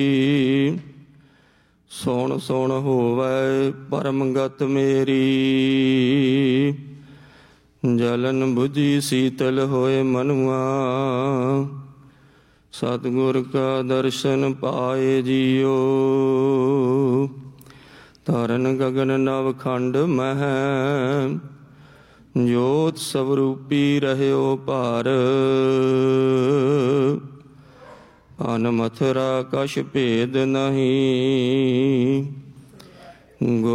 ਸੁਣ ਸੁਣ ਹੋਵੈ ਪਰਮ ਗਤ ਮੇਰੀ। ਜਲਨ ਬੁਝੀ ਸੀਤਲ ਹੋਏ ਮਨੁਆ, ਸਤਿਗੁਰ ਕਾ ਦਰਸ਼ਨ ਪਾਏ ਜੀਓ। ਧਰਨ ਗਗਨ ਨਵ ਖੰਡ ਮਹਿ, ਜੋਤ ਸਵਰੂਪੀ ਰਹਿਓ ਭਾਰ। ਅਨ ਮਥੁਰਾ ਕਛ ਭੇਦ ਨਹੀਂ,